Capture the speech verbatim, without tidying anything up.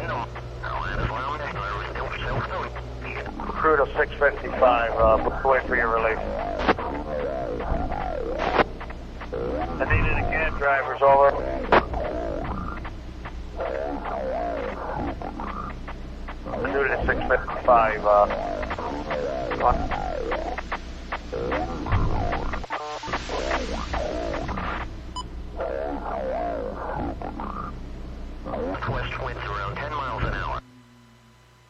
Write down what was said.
Crew to six fifty-five, uh, wait for your release. I need it again, drivers, over. Crew to six fifty-five, uh, on.